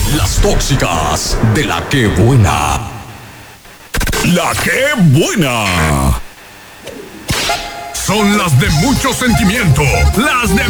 Las tóxicas de la que buena. La que buena. Son las de mucho sentimiento, las de